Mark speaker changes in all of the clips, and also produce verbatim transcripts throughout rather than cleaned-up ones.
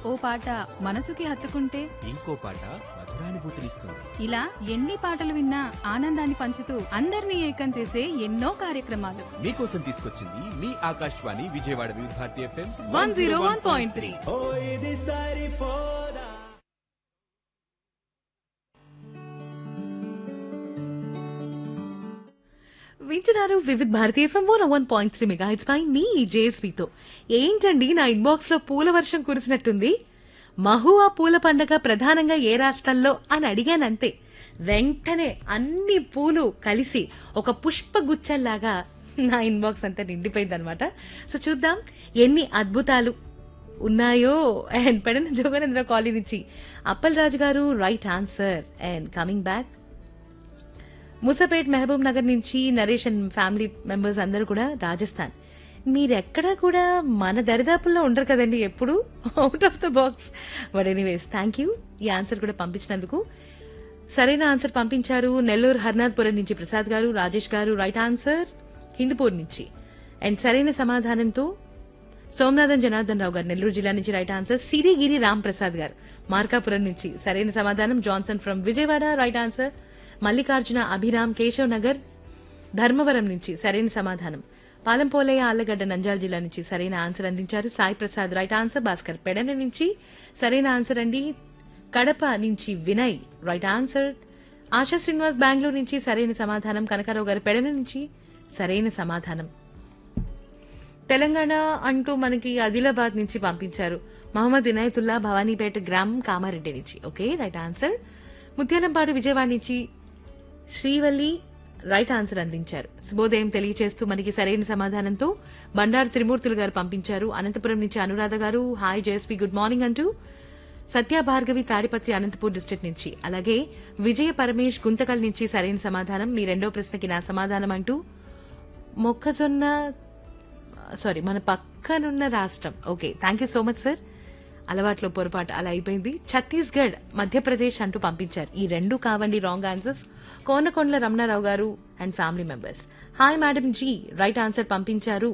Speaker 1: ఓ పాట మనసుకి హత్తుకుంటే
Speaker 2: ఇంకో పాట మధురానుభూతినిస్తుంది.
Speaker 1: ఇలా ఎన్ని పాటలు విన్నా ఆనందాన్ని పంచుతూ అందరినీ ఏకం చేసే ఎన్నో కార్యక్రమాలు
Speaker 2: మీకోసం తీసుకొచ్చింది మీ ఆకాశవాణి విజయవాడ వివిధ Bharati FM
Speaker 1: one zero one point three
Speaker 2: ఓ ఇది సరిపోదా.
Speaker 3: వింటున్నారు Vividh Bharati FM one one point three mega hits పై మీ జేఎస్పీతో. ఏంటండి నా ఇన్బాక్స్ లో పూల వర్షం కురిసినట్టుంది. మహువా పూల పండగ ప్రధానంగా ఏ రాష్ట్రాల్లో అని అడిగానంతే. వెంటనే అన్ని పూలు కలిసి ఒక పుష్పగుచ్చల్లాగా నా ఇన్బాక్స్ అంతా నిండిపోయిందనమాట. సో చూద్దాం ఎన్ని అద్భుతాలు ఉన్నాయో. అండ్ పెడన జోగనేంద్ర కాలనీ నుంచి అప్పల్ రాజు గారు right answer. And coming back Moosapet Mahabub Nagar నుంచి నరేష్ అండ్ ఫ్యామిలీ మెంబర్స్ అందరూ కూడా రాజస్థాన్. మీరెక్కడా కూడా మన దరిదాపుల్లో ఉండరు కదండి, ఎప్పుడు out of the box. But anyways thank you ఈ ఆన్సర్ కూడా పంపించినందుకు. సరైన ఆన్సర్ పంపించారు నెల్లూరు హర్నాథ్పురం నుంచి ప్రసాద్ గారు, రాజేష్ గారు రైట్ ఆన్సర్ హిందూపూర్ నుంచి. అండ్ సరైన సమాధానంతో సోమనాథన్ జనార్దన్ రావు గారు నెల్లూరు జిల్లా నుంచి రైట్ ఆన్సర్. సిరిగిరి రామ్ ప్రసాద్ గారు మార్కాపురం నుంచి సరైన సమాధానం. Johnson from Vijayawada right answer. Mallikarjuna Abhiram Keshav Nagar Dharmavaram నుంచి సరైన సమాధానం. పాలంపోలయ్య ఆళ్లగడ్డ నంద్యాల జిల్లా నుంచి సరైన ఆన్సర్ అందించారు సాయి ప్రసాద్ రైట్ ఆన్సర్. భాస్కర్ పెడన నుంచి సరైన ఆన్సర్ అండి. కడప నుంచి వినయ్ రైట్ ఆన్సర్. ఆశా శ్రీనివాస్ బెంగళూరు నుంచి సరైన సమాధానం. కనకారావు గారు పెడన నుంచి సరైన సమాధానం. తెలంగాణ అంటూ మనకి ఆదిలాబాద్ నుంచి పంపించారు మహమ్మద్ వినాయతుల్లా భవానీపేట గ్రామం కామారెడ్డి నుంచి. Okay right answer. Mutyalampadu Vijayawada నుంచి శ్రీవల్లి రైట్ ఆన్సర్ అందించారు. శుభోదయం తెలియజేస్తూ మనకి సరైన సమాధానంతో బండారు త్రిమూర్తులు గారు పంపించారు. అనంతపురం నుంచి అనురాధ గారు హాయ్ జేఎస్పీ గుడ్ మార్నింగ్ అంటూ. సత్య భార్గవి తాడిపత్రి అనంతపూర్ డిస్ట్రిక్ట్ నుంచి. అలాగే విజయ పరమేష్ గుంతకల్ నుంచి సరైన సమాధానం. మీ రెండో ప్రశ్నకి నా సమాధానం అంటూ మొక్కజొన్న సారీ మన పక్కనున్న రాష్ట్రం. Okay thank you so much sir. అలవాట్లో పొరపాటు అలా అయిపోయింది. ఛత్తీస్గఢ్ మధ్యప్రదేశ్ అంటూ పంపించారు. ఈ రెండు కావండి రాంగ్ ఆన్సర్స్. కోనకొండల రమణారావు గారు and family members hi madam G right answer పంపించారు.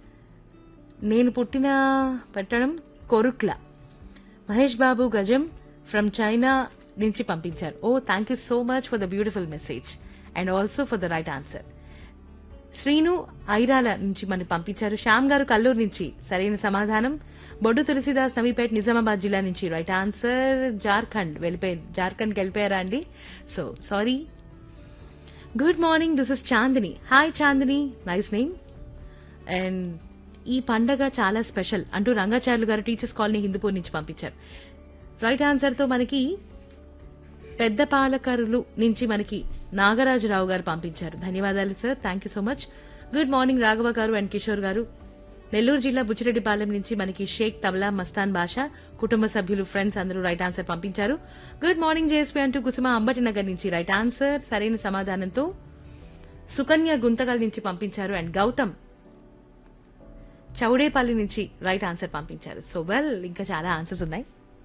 Speaker 3: నేను పుట్టిన పెట్టడం కొరుట్ల మహేష్ బాబు గజం ఫ్రమ్ చైనా నుంచి పంపించారు. ఓ thank you so much for the beautiful message and also for the right answer. Srinu Irala నుంచి మనకి పంపించారు. శ్యామ్ గారు కల్లూరు నుంచి సరైన సమాధానం. బొడ్డు తులసిదాస్ నవీపేట్ నిజామాబాద్ జిల్లా నుంచి రైట్ ఆన్సర్. జార్ఖండ్ వెళ్ళిపోయారు జార్ఖండ్కి వెళ్ళిపోయారా అండి. So sorry. Good morning this is Chandini. Hi Chandini nice name. And ఈ పండగ చాలా స్పెషల్ అంటూ రంగాచార్యులు గారు టీచర్స్ కాలనీ హిందూపూర్ నుంచి పంపించారు. రైట్ ఆన్సర్ తో మనకి పెద్ద పాలకరులు నుంచి మనకి నాగరాజరావు గారు పంపించారు. ధన్యవాదాలు sir thank you so much. Good morning Raghava గారు అండ్ కిషోర్ గారు నెల్లూరు జిల్లా బుచ్చిరెడ్డిపాలెం నుంచి మనకి షేక్ తబలా మస్తాన్ బాషా కుటుంబ సభ్యులు ఫ్రెండ్స్ అందరూ రైట్ ఆన్సర్ పంపించారు. గుడ్ మార్నింగ్ జేఎస్పీ అంటూ కుసుమ అంబటి నగర్ నుంచి రైట్ ఆన్సర్. సరైన సమాధానంతో సుకన్య గుంతకల్ నుంచి పంపించారు. అండ్ గౌతమ్ చౌడేపల్లి నుంచి రైట్ ఆన్సర్ పంపించారు. సో వెల్ ఇంకా చాలా ఆన్సర్స్ ఉన్నాయి.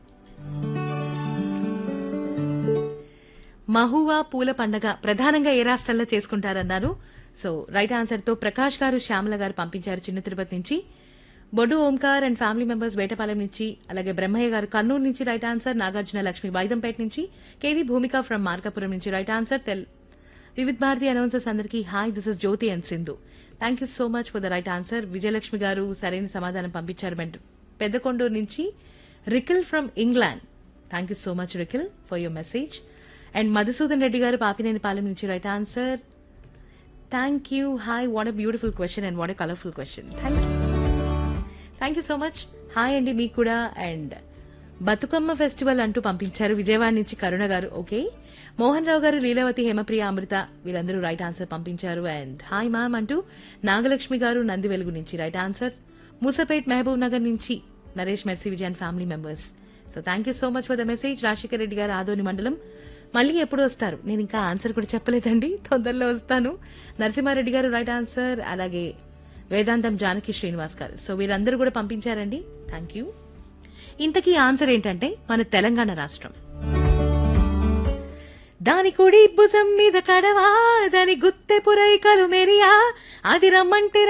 Speaker 3: మహువా పూల పండగ ప్రధానంగా ఏ రాష్ట్రాల్లో చేసుకుంటారన్నారు. సో రైట్ ఆన్సర్ తో ప్రకాష్ గారు శ్యామల గారు పంపించారు చిన్న తిరుపతి నుంచి. బొడ్డు Omkar and family members Vetapalem నుంచి. అలాగే బ్రహ్మయ్య గారు కర్నూలు నుంచి రైట్ ఆన్సర్. నాగార్జున లక్ష్మి బైదంపేట నుంచి. కేవీ భూమిక ఫ్రమ్ మార్కాపురం నుంచి రైట్ ఆన్సర్. తెల్ వివిధ్ భారతి అనౌన్సర్స్ అందరికీ hi this is Jyothi and Sindhu thank you so much for the right answer. Vijayalakshmi గారు సరైన సమాధానం పంపించారు. పెద్దకొండూరు నుంచి రికిల్ from England thank you so much రికిల్ for your message. And Madhusudan Reddy గారు పాపినేని పాలెం నుంచి right answer. Thank you hi what a beautiful question and what a colourful question. Thank you thank you so much. Hi అండి మీకు కూడా. And Bathukamma festival అంటూ పంపించారు విజయవాడ నుంచి కరుణ గారు. Okay Mohan Rao గారు లీలావతి హేమప్రియ అమృత వీళ్ళందరూ రైట్ ఆన్సర్ పంపించారు. అండ్ హాయ్ మ్యామ్ అంటూ నాగలక్ష్మి గారు నంది వెలుగు నుంచి రైట్ ఆన్సర్. మూసపేట్ మహబూబ్ నగర్ నుంచి Naresh mercy Vijay and family members. So thank you so much for the message. Rajasekhar Reddy గారు ఆదోని మండలం. మళ్ళీ ఎప్పుడు వస్తారు నేను ఇంకా ఆన్సర్ కూడా చెప్పలేదండి తొందరలో వస్తాను. నరసింహారెడ్డి గారు రైట్ ఆన్సర్. అలాగే వేదాంతం జానకి శ్రీనివాస్ గారు. సో వీరందరూ కూడా పంపించారండి థ్యాంక్ యూ. ఇంతకీ ఆన్సర్ ఏంటంటే మన తెలంగాణ రాష్ట్రం. దాని కుడి భుజం మీద కడవా దాని గుత్తె పురైకలు మెరియా అది రమ్మంటే